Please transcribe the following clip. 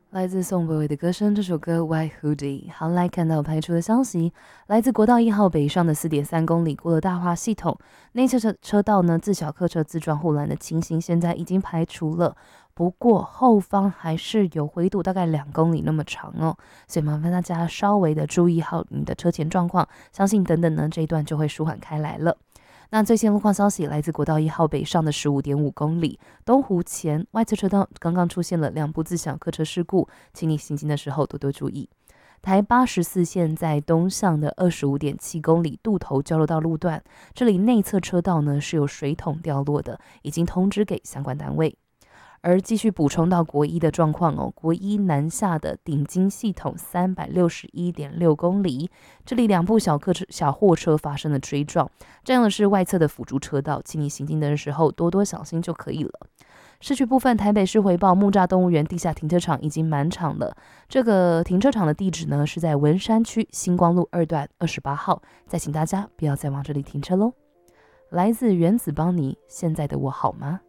来自宋北伟的歌声，这首歌《White Hoodie》。好，来看到排除的消息，来自国道1号北上的4.3公里过了大化系统，内侧车道呢自小客车自撞护栏的情形，现在已经排除了。不过后方还是有回堵，大概2公里那么长哦，所以麻烦大家稍微的注意好你的车前状况，相信等等呢这一段就会舒缓开来了。那最新路况消息，来自国道1号北上的15.5公里，东湖前外侧车道刚刚出现了2部自小客车事故，请你行进的时候多多注意。台84线在东向的25.7公里渡头交流道路段，这里内侧车道呢是有水桶掉落的，已经通知给相关单位。而继续补充到国一的状况哦，国一南下的顶金系统361.6公里，这里2部小货车发生了追撞，这样的是外侧的辅助车道，请你行进的时候多多小心就可以了。市区部分，台北市回报木栅动物园地下停车场已经满场了，这个停车场的地址呢是在文山区星光路2段28号，再请大家不要再往这里停车喽。来自原子邦尼，现在的我好吗？